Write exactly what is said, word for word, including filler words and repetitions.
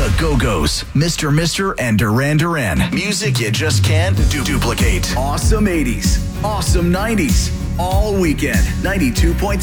The Go-Go's, Mister Mister and Duran Duran. Music you just can't du- duplicate. Awesome eighties, awesome nineties, all weekend. ninety-two point